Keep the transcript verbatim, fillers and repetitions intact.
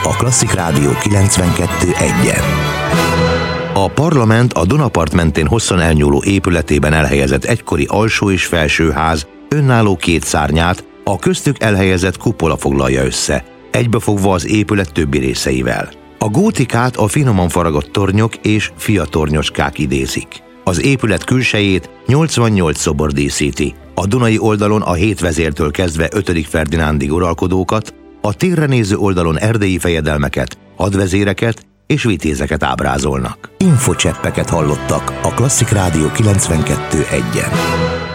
a Klasszik Rádió kilencvenkettő egyen. A parlament a Dunapart mentén hosszan elnyúló épületében elhelyezett egykori alsó és felsőház önálló két szárnyát, a köztük elhelyezett kupola foglalja össze, egybefogva az épület többi részeivel. A gótikát a finoman faragott tornyok és fiatornyoskák idézik. Az épület külsejét nyolcvannyolc szobor díszíti, a dunai oldalon a hét vezértől kezdve ötödik Ferdinándig uralkodókat, a térre néző oldalon erdélyi fejedelmeket, hadvezéreket és vitézeket ábrázolnak. Infocseppeket hallottak a Klasszik Rádió kilencvenkettő egyen.